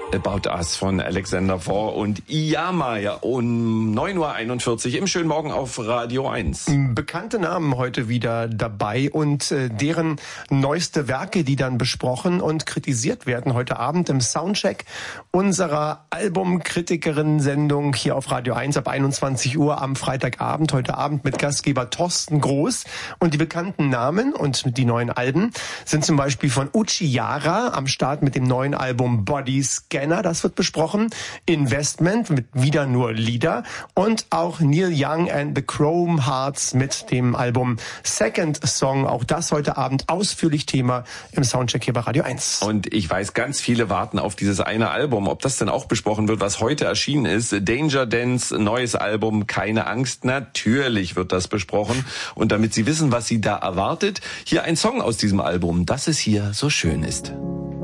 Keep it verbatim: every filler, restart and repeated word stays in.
About Us von Alexander Four und Iyama, ja, um neun Uhr einundvierzig im schönen Morgen auf Radio eins. Bekannte Namen heute wieder dabei und äh, deren neueste Werke, die dann besprochen und kritisiert werden heute Abend im Soundcheck unserer Albumkritikerin-Sendung hier auf Radio eins ab einundzwanzig Uhr am Freitagabend, heute Abend mit Gastgeber Thorsten Groß. Und die bekannten Namen und die neuen Alben sind zum Beispiel von Uchiara am Start mit dem neuen Album Body Scanner, das wird besprochen. Investment mit wieder nur Lieder und auch Neil Young and the Chrome Hearts mit dem Album Second Song. Auch das heute Abend ausführlich Thema im Soundcheck hier bei Radio eins. Und ich weiß, ganz viele warten auf dieses eine Album. Ob das denn auch besprochen wird, was heute erschienen ist. Danger Dance, neues Album, keine Angst. Natürlich wird das besprochen. Und damit Sie wissen, was Sie da erwartet, hier ein Song aus diesem Album, dass es hier so schön ist.